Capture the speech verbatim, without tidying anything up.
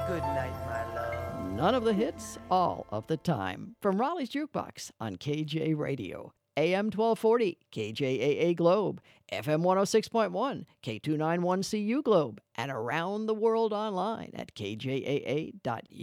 Good night, my love. None of the hits, all of the time. From Raleigh's Jukebox on K J Radio. A M twelve forty, K J A A Globe, F M one oh six point one, K two ninety-one C U Globe, and around the world online at K J A A dot